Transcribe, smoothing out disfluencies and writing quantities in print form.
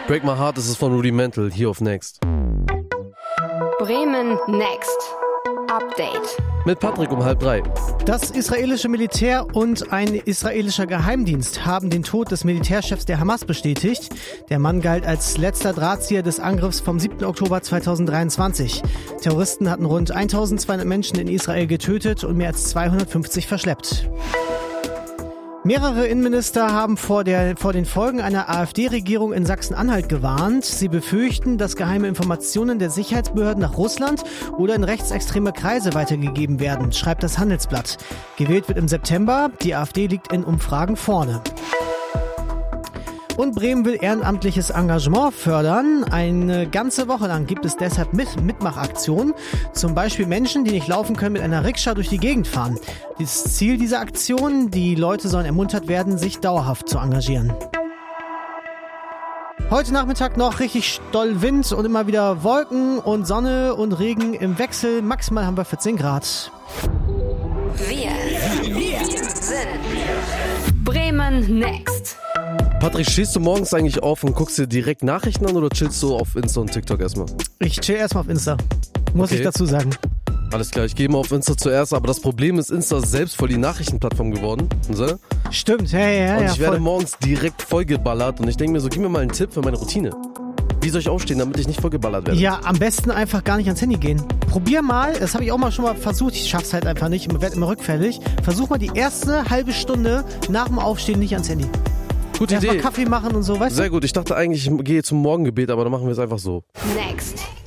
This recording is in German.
Break My Heart, das ist von Rudimental, hier auf Next. Bremen Next. Update. Mit Patrick um 2:30. Das israelische Militär und ein israelischer Geheimdienst haben den Tod des Militärchefs der Hamas bestätigt. Der Mann galt als letzter Drahtzieher des Angriffs vom 7. Oktober 2023. Terroristen hatten rund 1200 Menschen in Israel getötet und mehr als 250 verschleppt. Mehrere Innenminister haben vor den Folgen einer AfD-Regierung in Sachsen-Anhalt gewarnt. Sie befürchten, dass geheime Informationen der Sicherheitsbehörden nach Russland oder in rechtsextreme Kreise weitergegeben werden, schreibt das Handelsblatt. Gewählt wird im September. Die AfD liegt in Umfragen vorne. Und Bremen will ehrenamtliches Engagement fördern. Eine ganze Woche lang gibt es deshalb Mitmachaktionen. Zum Beispiel Menschen, die nicht laufen können, mit einer Rikscha durch die Gegend fahren. Das Ziel dieser Aktion, die Leute sollen ermuntert werden, sich dauerhaft zu engagieren. Heute Nachmittag noch richtig doll Wind und immer wieder Wolken und Sonne und Regen im Wechsel. Maximal haben wir 14 Grad. Wir sind Bremen Next. Patrick, stehst du morgens eigentlich auf und guckst dir direkt Nachrichten an oder chillst du auf Insta und TikTok erstmal? Ich chill erstmal auf Insta, muss ich dazu sagen. Alles klar, ich gehe mal auf Insta zuerst, aber das Problem ist, Insta ist selbst voll die Nachrichtenplattform geworden. So? Stimmt, ja. Und ich werde morgens direkt vollgeballert und ich denke mir so, gib mir mal einen Tipp für meine Routine. Wie soll ich aufstehen, damit ich nicht vollgeballert werde? Ja, am besten einfach gar nicht ans Handy gehen. Probier mal, das habe ich auch mal schon mal versucht, ich schaff's halt einfach nicht, werde immer rückfällig. Versuch mal die erste halbe Stunde nach dem Aufstehen nicht ans Handy. Gute Idee. Erst mal Kaffee machen und so, weißt du? Sehr gut, ich dachte eigentlich, ich gehe zum Morgengebet, aber dann machen wir es einfach so. Next.